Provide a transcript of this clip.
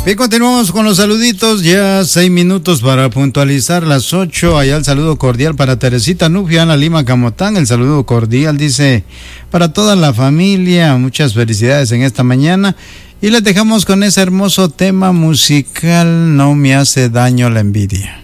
Bien, continuamos con los saluditos, ya 6 minutos para puntualizar las 8. Allá el saludo cordial para Teresita Nufio, Ana Lima Camotán. El saludo cordial dice para toda la familia, muchas felicidades en esta mañana. Y les dejamos con ese hermoso tema musical, No me hace daño la envidia.